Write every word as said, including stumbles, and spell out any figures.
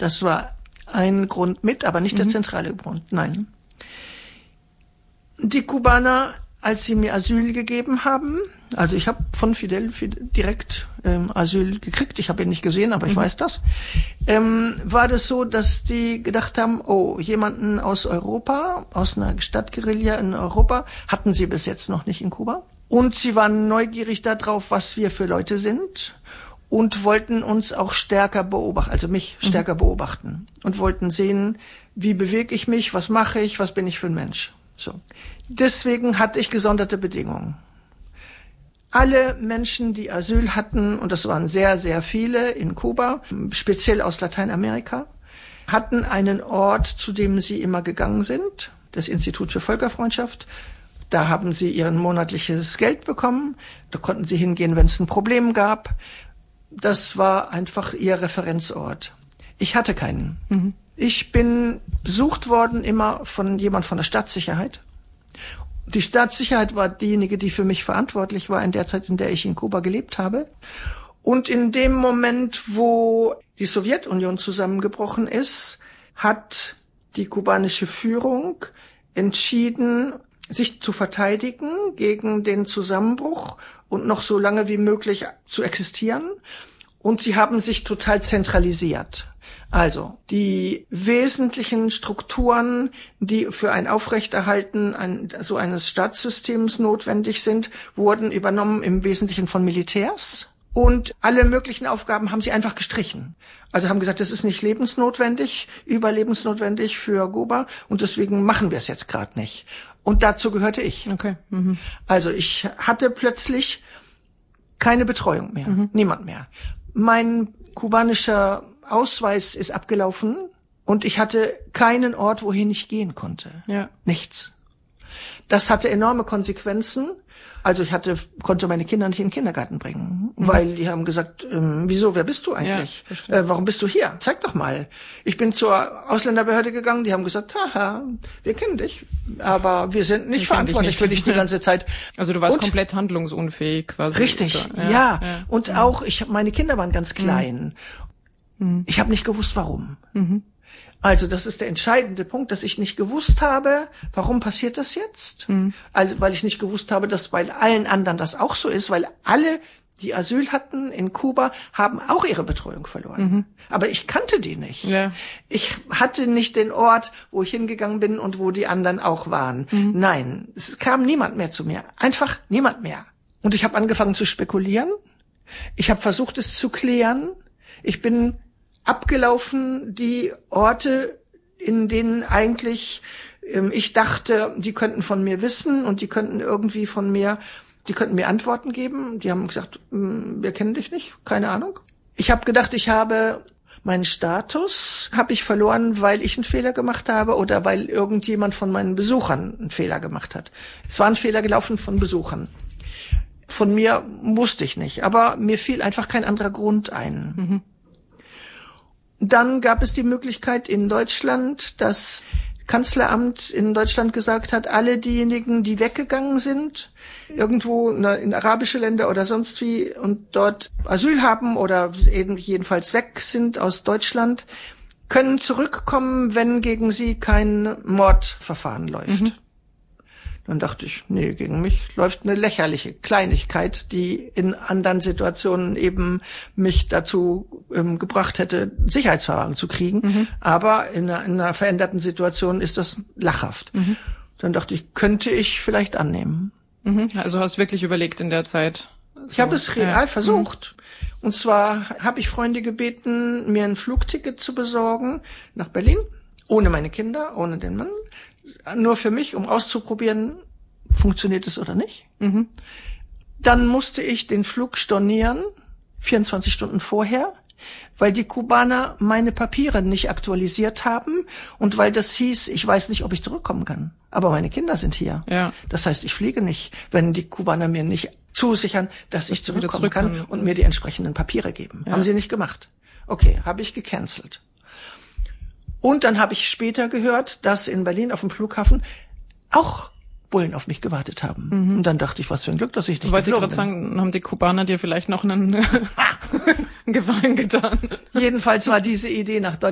Das war ein Grund mit, aber nicht mhm. der zentrale Grund, nein. Die Kubaner, als sie mir Asyl gegeben haben, also ich habe von Fidel, Fidel direkt ähm, Asyl gekriegt, ich habe ihn nicht gesehen, aber ich mhm. weiß das, ähm, war das so, dass die gedacht haben, oh, jemanden aus Europa, aus einer Stadtguerilla in Europa, hatten sie bis jetzt noch nicht in Kuba. Und sie waren neugierig darauf, was wir für Leute sind und wollten uns auch stärker beobachten, also mich mhm. stärker beobachten und wollten sehen, wie bewege ich mich, was mache ich, was bin ich für ein Mensch. So. Deswegen hatte ich gesonderte Bedingungen. Alle Menschen, die Asyl hatten, und das waren sehr, sehr viele in Kuba, speziell aus Lateinamerika, hatten einen Ort, zu dem sie immer gegangen sind, das Institut für Völkerfreundschaft. Da haben sie ihr monatliches Geld bekommen, da konnten sie hingehen, wenn es ein Problem gab. Das war einfach ihr Referenzort. Ich hatte keinen. Mhm. Ich bin besucht worden immer von jemand von der Staatssicherheit. Die Staatssicherheit war diejenige, die für mich verantwortlich war in der Zeit, in der ich in Kuba gelebt habe. Und in dem Moment, wo die Sowjetunion zusammengebrochen ist, hat die kubanische Führung entschieden, sich zu verteidigen gegen den Zusammenbruch und noch so lange wie möglich zu existieren. Und sie haben sich total zentralisiert. Also die wesentlichen Strukturen, die für ein Aufrechterhalten ein, so eines Staatssystems notwendig sind, wurden übernommen im Wesentlichen von Militärs. Und alle möglichen Aufgaben haben sie einfach gestrichen. Also haben gesagt, das ist nicht lebensnotwendig, überlebensnotwendig für Kuba und deswegen machen wir es jetzt gerade nicht. Und dazu gehörte ich. Okay. Mhm. Also ich hatte plötzlich keine Betreuung mehr, mhm. niemand mehr. Mein kubanischer Ausweis ist abgelaufen und ich hatte keinen Ort, wohin ich gehen konnte. Ja. Nichts. Das hatte enorme Konsequenzen. Also ich hatte, konnte meine Kinder nicht in den Kindergarten bringen, mhm. weil die haben gesagt, ähm, wieso, wer bist du eigentlich? Ja, äh, warum bist du hier? Zeig doch mal. Ich bin zur Ausländerbehörde gegangen, die haben gesagt, haha, wir kennen dich, aber wir sind nicht wir verantwortlich dich nicht. für dich die ganze Zeit. Also du warst und, komplett handlungsunfähig quasi. Richtig, so, ja. ja. ja. Und ja. auch, ich, meine Kinder waren ganz klein. Mhm. Ich habe nicht gewusst, warum. Mhm. Also das ist der entscheidende Punkt, dass ich nicht gewusst habe, warum passiert das jetzt? Mhm. Also, weil ich nicht gewusst habe, dass bei allen anderen das auch so ist, weil alle, die Asyl hatten in Kuba, haben auch ihre Betreuung verloren. Mhm. Aber ich kannte die nicht. Ja. Ich hatte nicht den Ort, wo ich hingegangen bin und wo die anderen auch waren. Mhm. Nein, es kam niemand mehr zu mir. Einfach niemand mehr. Und ich habe angefangen zu spekulieren. Ich habe versucht, es zu klären. Ich bin abgelaufen, die Orte, in denen eigentlich ähm, ich dachte, die könnten von mir wissen und die könnten irgendwie von mir, die könnten mir Antworten geben. Die haben gesagt, wir kennen dich nicht, keine Ahnung. Ich habe gedacht, ich habe meinen Status, habe ich verloren, weil ich einen Fehler gemacht habe oder weil irgendjemand von meinen Besuchern einen Fehler gemacht hat. Es war ein Fehler gelaufen von Besuchern. Von mir wusste ich nicht, aber mir fiel einfach kein anderer Grund ein. Mhm. Dann gab es die Möglichkeit in Deutschland, das Kanzleramt in Deutschland gesagt hat, alle diejenigen, die weggegangen sind, irgendwo in arabische Länder oder sonst wie und dort Asyl haben oder eben jedenfalls weg sind aus Deutschland, können zurückkommen, wenn gegen sie kein Mordverfahren läuft. Mhm. Dann dachte ich, nee, gegen mich läuft eine lächerliche Kleinigkeit, die in anderen Situationen eben mich dazu ähm, gebracht hätte, Sicherheitsverwahrung zu kriegen. Mhm. Aber in einer, in einer veränderten Situation ist das lachhaft. Mhm. Dann dachte ich, könnte ich vielleicht annehmen. Mhm. Also hast wirklich überlegt in der Zeit? So. Ich habe es real ja. versucht. Mhm. Und zwar habe ich Freunde gebeten, mir ein Flugticket zu besorgen nach Berlin, ohne meine Kinder, ohne den Mann. Nur für mich, um auszuprobieren, funktioniert es oder nicht. Mhm. Dann musste ich den Flug stornieren, vierundzwanzig Stunden vorher, weil die Kubaner meine Papiere nicht aktualisiert haben und weil das hieß, ich weiß nicht, ob ich zurückkommen kann. Aber meine Kinder sind hier. Ja. Das heißt, ich fliege nicht, wenn die Kubaner mir nicht zusichern, dass, dass ich zurückkommen kann und mir die entsprechenden Papiere geben. Ja. Haben sie nicht gemacht. Okay, habe ich gecancelt. Und dann habe ich später gehört, dass in Berlin auf dem Flughafen auch Bullen auf mich gewartet haben. Mhm. Und dann dachte ich, was für ein Glück, dass ich nicht Wollte ich geflogen gerade bin. sagen, haben die Kubaner dir vielleicht noch einen Gefallen getan? Jedenfalls war diese Idee nach Deutschland